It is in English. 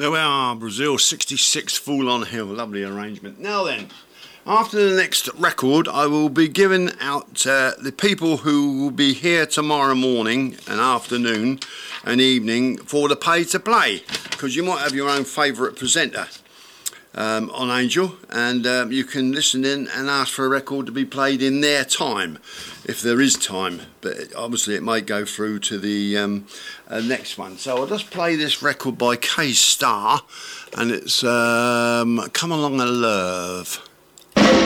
There we are, Brazil 66 Fool on Hill. Lovely arrangement. Now then, after the next record, I will be giving out the people who will be here tomorrow morning and afternoon and evening for the pay to play, because you might have your own favourite presenter on Angel, and you can listen in and ask for a record to be played in their time, if there is time, but obviously it may go through to the next one. So I'll just play this record by K Star, and it's Come Along a Love.